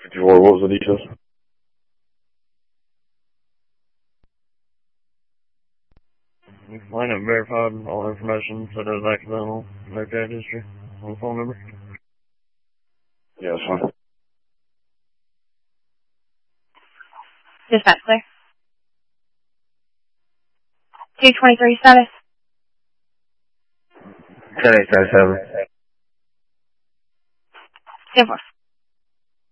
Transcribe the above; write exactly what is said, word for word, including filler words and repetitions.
fifty-four, what was the details? Line up verified all information such as accidental, no chat history on the phone number. Yeah, that's fine. Dispatch clear. two twenty-three status. ten eight seven. ten four.